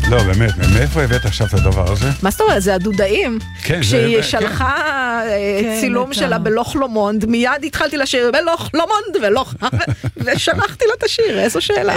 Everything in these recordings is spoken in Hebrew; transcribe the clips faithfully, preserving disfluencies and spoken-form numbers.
לא, באמת, מאיפה הבאת עכשיו את הדבר הזה? מה זאת אומרת? זה הדודאים. כן, כשהיא שלחה צילום שלה בלוך לומונד, מיד התחלתי לשיר בלוך לומונד, ושלחתי לה את השיר, איזו שאלה.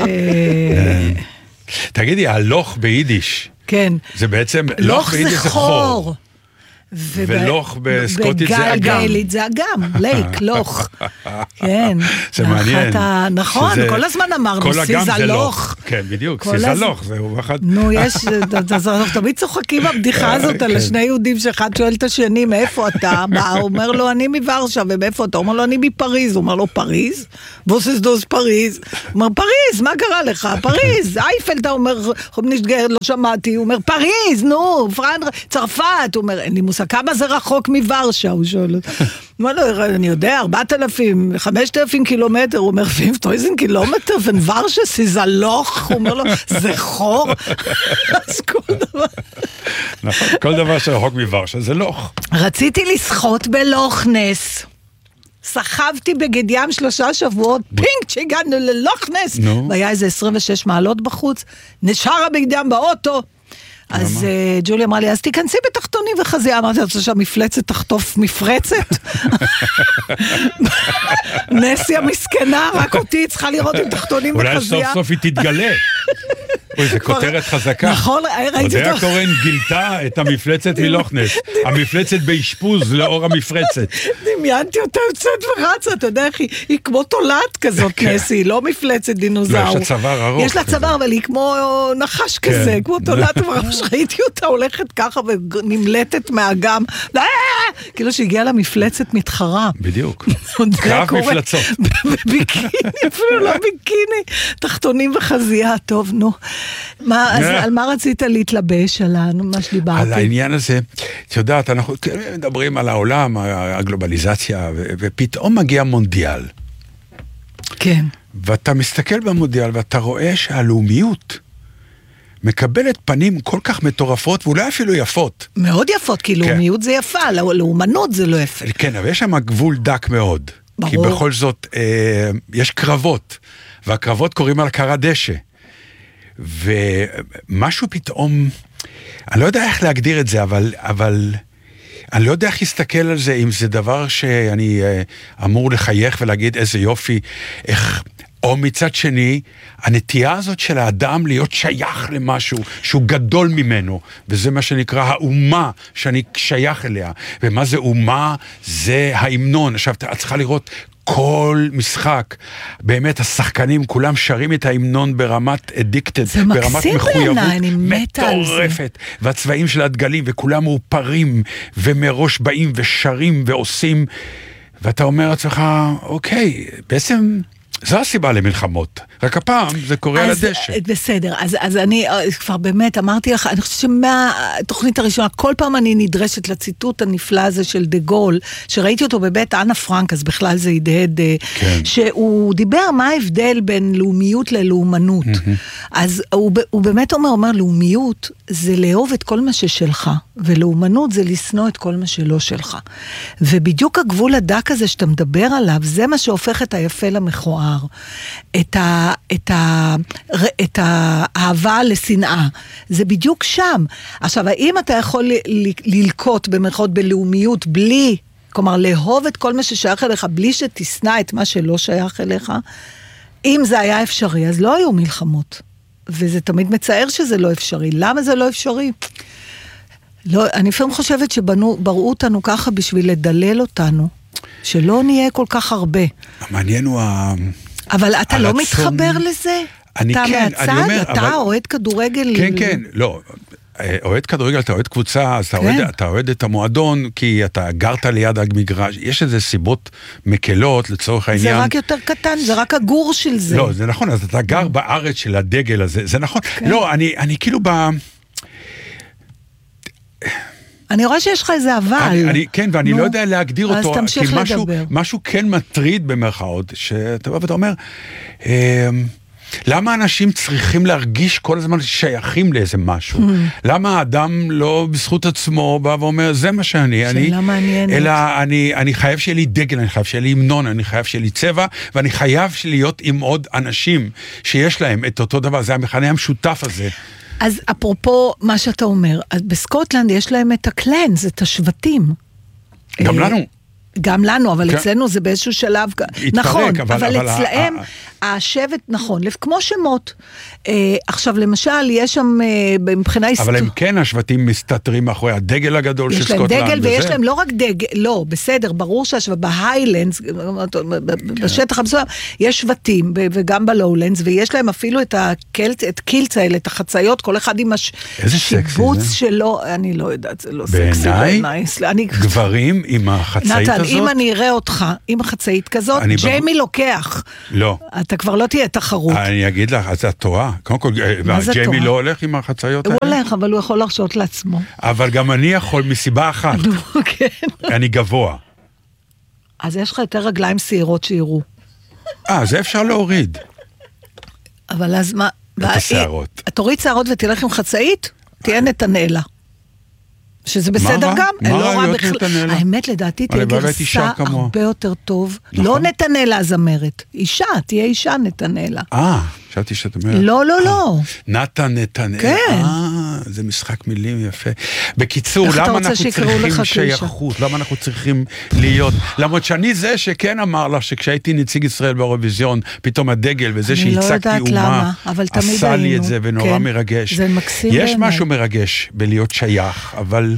תגידי, הלוך ביידיש. כן. זה בעצם, לוך ביידיש זה חור. ולוך בסקוטית זה אגם. בגאלית זה אגם, לייק, לוך. כן. זה מעניין. נכון, כל הזמן אמרנו, סיזה לוך. כן, בדיוק, סיזה לוך. נו, יש, תמיד צוחקים הבדיחה הזאת על השני יהודים שאחד שואל את השני, מאיפה אתה? הוא אומר לו, אני מוורשה, ומאיפה אתה? הוא אומר לו, אני מפריז. הוא אומר לו, פריז? ווסס דוס פריז. הוא אומר, פריז, מה קרה לך? פריז. אייפל, אתה אומר, לא שמעתי. הוא אומר, פריז, נו, צרפת. הוא אומר, אין לי מושג, כמה זה רחוק מוורשה, הוא שואל. אני יודע, ארבעת אלפים, חמשת אלפים קילומטר, הוא אומר, פינפטויזן קילומטר, ונוורשה סיזלוך, הוא אומר לו, זה חור. אז כל דבר. נכון, כל דבר שרחוק מוורשה זה לוך. רציתי לשחות בלוכנס. סחבתי בגד ים שלושה שבועות, פינק שהגענו ללוכנס. והיה איזה עשרים ושש מעלות בחוץ, נשאר הבגד ים באוטו. אז ג'ולי אמרה לי, אז תיכנסי בתחתונים וחזייה. אמרתי, אני רוצה שהמפלצת תחטוף מפרצת. נסי המסכנה, רק אותי צריכה לראות עם תחתונים וחזייה. אולי סוף סוף היא תתגלה. אוי, זה כותרת חזקה. נכון, ראיתי אותו. הודיה קורן גילתה את המפלצת מלוכנס. המפלצת באשפוז לאור המפרצת. דמיינתי אותה יוצאת ורצה, אתה יודע איך היא כמו תולעת כזאת, נסי, היא לא מפלצת דינוזאור. יש לה צוואר ארוך. יש לה צוואר, אבל היא כמו נחש כזה, כמו תולעת, ראיתי אותה הולכת ככה ונמלטת מהאגם, כאילו שהגיעה למפלצת מתחרה. בדיוק. קרב מפלצות. בביקיני, אפילו לא ביקיני, תחתונים וחזייה, טוב, נו. על מה רצית להתלבש, על מה שדיברתי? על העניין הזה, את יודעת, אנחנו מדברים על העולם, הגלובליזציה, ופתאום מגיע מונדיאל. כן. ואתה מסתכל במונדיאל, ואתה רואה שהלאומיות מקבלת פנים כל כך מטורפות, ואולי אפילו יפות. מאוד יפות, כי לאומיות זה יפה, לאומנות זה לא יפה. כן, אבל יש שם גבול דק מאוד. ברור. כי בכל זאת, אה, יש קרבות, והקרבות קוראים על קרה דשא. ומשהו פתאום, אני לא יודע איך להגדיר את זה, אבל, אבל אני לא יודע איך להסתכל על זה, אם זה דבר שאני אמור לחייך ולהגיד איזה יופי, איך, או מצד שני, הנטייה הזאת של האדם להיות שייך למשהו שהוא גדול ממנו, וזה מה שנקרא האומה שאני שייך אליה. ומה זה אומה? זה ההמנון. עכשיו, את צריכה לראות כל משחק, באמת השחקנים כולם שרים את ההמנון ברמת אדיקטד, ברמת מחויבות מטורפת, והצבעים של הדגלים, וכולם מאופרים, ומראש באים ושרים ועושים, ואתה אומר לעצמך, אוקיי, בעצם זו הסיבה למלחמות, רק הפעם זה קורה על הדשא. בסדר, אז, אז אני כבר באמת אמרתי לך, אני חושבת שמהתוכנית הראשונה, כל פעם אני נדרשת לציטוט הנפלא הזה של דה גול, שראיתי אותו בבית אנה פרנק, אז בכלל זה ידהד, כן. שהוא דיבר מה ההבדל בין לאומיות ללאומנות. אז הוא, הוא באמת אומר, אומר, לאומיות זה לאהוב את כל מה ששלך, ולאומנות זה לשנוא את כל מה שלא שלך. ובדיוק הגבול הדק הזה שאתה מדבר עליו, זה מה שהופך את היפה למכוער. את ה, את ה, את האהבה לשנאה. זה בדיוק שם. עכשיו, האם אתה יכול ל, ל, ללקוט במרכאות בלאומיות בלי, כלומר, לאהוב את כל מה ששייך אליך, בלי שתשנא את מה שלא שייך אליך? אם זה היה אפשרי, אז לא היו מלחמות. וזה תמיד מצער שזה לא אפשרי. למה זה לא אפשרי? לא, אני לפעמים חושבת שבנו, בראו אותנו ככה בשביל לדלל אותנו, שלא נהיה כל כך הרבה. המעניין הוא ה... אבל אתה לא מתחבר לזה? אני אתה כן, מהצד, אני אומר... אתה אוהד כדורגל... כן, כן, לא. אוהד כדורגל, אתה אוהד קבוצה, אז אתה אוהד את המועדון, כי אתה גרת ליד המגרש, יש איזה סיבות מקלות לצורך העניין. זה רק יותר קטן, זה רק הגור של זה. לא, זה נכון, אז אתה גר בארץ של הדגל הזה, זה נכון. לא, אני כאילו ב... אני רואה שיש לך איזה אבל. אני, אני, כן, ואני נו, לא יודע להגדיר אותו. אז תמשיך כי משהו, לדבר. משהו כן מטריד במרכאות, שאתה בא ואתה אומר, אה, למה אנשים צריכים להרגיש כל הזמן שייכים לאיזה משהו? Mm. למה האדם לא בזכות עצמו בא ואומר, זה מה שאני, אני, אלא אני, אני חייב שיהיה לי דגל, אני חייב שיהיה לי המנון, אני חייב שיהיה לי צבע, ואני חייב להיות עם עוד אנשים שיש להם את אותו דבר, זה המכנה המשותף הזה. אז אפרופו מה שאתה אומר, אז בסקוטלנד יש להם את הקלנס, את השבטים. גם לנו. גם לנו, אבל אצלנו זה באיזשהו שלב, נכון, אבל אצלהם השבט, נכון, כמו שמות. עכשיו, למשל, יש שם מבחינה היסטורית... אבל הם כן, השבטים מסתתרים מאחורי הדגל הגדול של סקוטלנד. יש להם דגל ויש להם לא רק דגל, לא, בסדר, ברור שהשבט, בהיילנדס, בשטח המסוים, יש שבטים, וגם בלואולנדס, ויש להם אפילו את הקילץ האלה, את החצאיות, כל אחד עם השיבוץ שלו, אני לא יודעת, זה לא סקסי בעיניי. גברים עם החצאית הזאת? אם אני אראה אותך עם החצאית כזאת, ג'יימי לוקח. לא. אתה כבר לא תהיה תחרות. אני אגיד לך, אז את טועה. קודם כל, ג'יימי לא הולך עם החצאיות האלה? הוא הולך, אבל הוא יכול להרשות לעצמו. אבל גם אני יכול מסיבה אחת. אני גבוה. אז יש לך יותר רגליים שעירות שיראו. אה, זה אפשר להוריד. אבל אז מה? את השערות. תוריד שערות ותלך עם חצאית, תהיה נתנאלה. שזה בסדר גם, מה רע להיות נתנאלה? האמת לדעתי תהיה גרסה הרבה יותר טוב, לא נתנאלה הזמרת, אישה, תהיה אישה נתנאלה. אה, חשבתי שאת אומרת. לא, לא, לא. נתן נתנאלה. כן. אה, זה משחק מילים יפה. בקיצור, למה אנחנו צריכים שייכות? למה אנחנו צריכים להיות? למרות שאני זה שכן אמר לך שכשהייתי נציג ישראל באירוויזיון, פתאום הדגל וזה שהצגתי אומה, עשה לי את זה ונורא מרגש. זה מקסים. יש משהו מרגש בלהיות שייך, אבל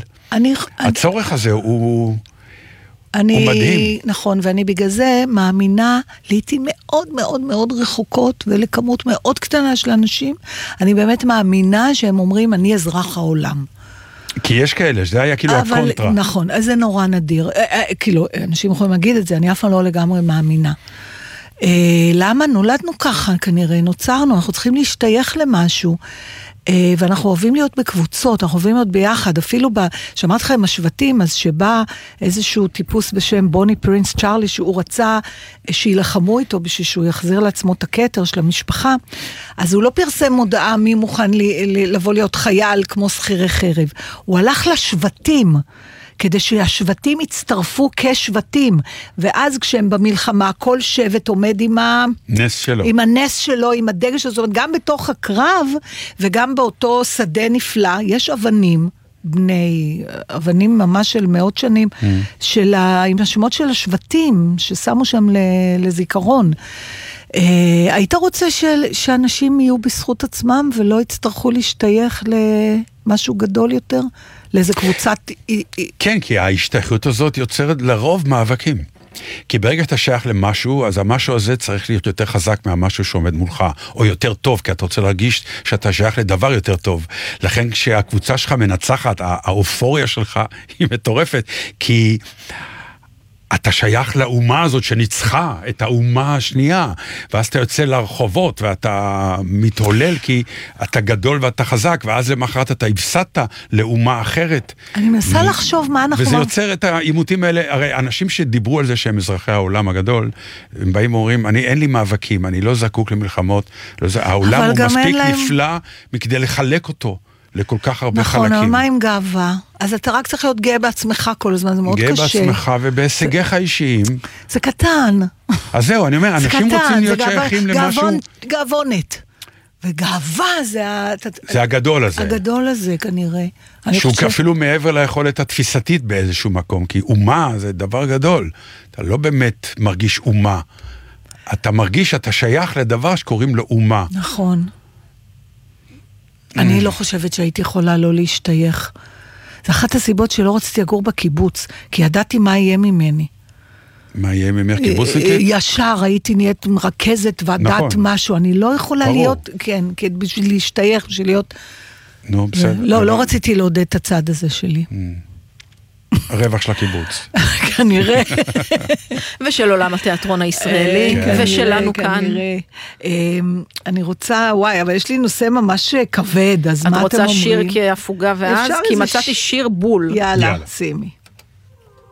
הצורך הזה הוא... אני, הוא מדהים. נכון, ואני בגלל זה מאמינה לעתים מאוד מאוד מאוד רחוקות, ולכמות מאוד קטנה של אנשים, אני באמת מאמינה שהם אומרים, אני אזרח העולם. כי יש כאלה, זה היה כאילו אבל, הקונטרה. נכון, אז זה נורא נדיר. אה, אה, כאילו, אנשים יכולים להגיד את זה, אני אף פעם לא לגמרי מאמינה. אה, למה? נולדנו ככה כנראה, נוצרנו, אנחנו צריכים להשתייך למשהו. ואנחנו אוהבים להיות בקבוצות, אנחנו אוהבים להיות ביחד, אפילו שמעת לך עם השבטים, אז שבא איזשהו טיפוס בשם בוני פרינס צ'רלי, שהוא רצה שילחמו איתו בשביל שהוא יחזיר לעצמו את הכתר של המשפחה, אז הוא לא פרסם מודעה מי מוכן לבוא להיות חייל כמו שכירי חרב, הוא הלך לשבטים, כדי שהשבטים יצטרפו כשבטים, ואז כשהם במלחמה, כל שבט עומד עם, ה... נס שלו. עם הנס שלו, עם הדגל שלו, זאת אומרת, גם בתוך הקרב, וגם באותו שדה נפלא, יש אבנים, בני, אבנים ממש של מאות שנים, mm. של ה... עם השמות של השבטים, ששמו שם לזיכרון. Uh, היית רוצה של... שאנשים יהיו בזכות עצמם, ולא יצטרכו להשתייך למשהו גדול יותר? לאיזה קבוצת... כן, כי ההשתייכות הזאת יוצרת לרוב מאבקים. כי ברגע שאתה שייך למשהו, אז המשהו הזה צריך להיות יותר חזק מהמשהו שעומד מולך, או יותר טוב, כי אתה רוצה להרגיש שאתה שייך לדבר יותר טוב. לכן כשהקבוצה שלך מנצחת, האופוריה שלך היא מטורפת, כי... אתה שייך לאומה הזאת שניצחה את האומה השנייה, ואז אתה יוצא לרחובות, ואתה מתהולל כי אתה גדול ואתה חזק, ואז למחרת אתה הפסדת לאומה אחרת. אני מנסה לחשוב מה אנחנו... וזה יוצר את העימותים האלה, הרי אנשים שדיברו על זה שהם אזרחי העולם הגדול, הם באים ואומרים, אני אין לי מאבקים, אני לא זקוק למלחמות, לא זה, העולם הוא מספיק נפלא מכדי לחלק אותו. לכל כך הרבה נכון, חלקים. נכון, אבל מה עם גאווה? אז אתה רק צריך להיות גאה בעצמך כל הזמן, זה מאוד גאה קשה. גאה בעצמך ובהישגיך זה... האישיים. זה קטן. אז זהו, אני אומר, אנשים קטן, רוצים להיות גאו... שייכים גאוון, למשהו... גאוונת. וגאווה זה... ה... זה הגדול הזה. הגדול הזה כנראה. שהוא חושב... אפילו מעבר ליכולת התפיסתית באיזשהו מקום, כי אומה זה דבר גדול. אתה לא באמת מרגיש אומה. אתה מרגיש שאתה שייך לדבר שקוראים לו אומה. נכון. אני לא חושבת שהייתי יכולה לא להשתייך. זה אחת הסיבות שלא רציתי לגור בקיבוץ, כי ידעתי מה יהיה ממני. מה יהיה ממך קיבוצניקית? ישר הייתי נהיית מרכזת ועדת משהו, אני לא יכולה להיות, כן, בשביל להשתייך, בשביל להיות... נו, בסדר. לא, לא רציתי לעודד את הצד הזה שלי. הרווח של הקיבוץ. כנראה. ושל עולם התיאטרון הישראלי, ושלנו כאן. אני רוצה, וואי, אבל יש לי נושא ממש כבד, אז מה אתם אומרים? את רוצה שיר כהפוגה ואז? כי מצאתי שיר בול. יאללה, שימי.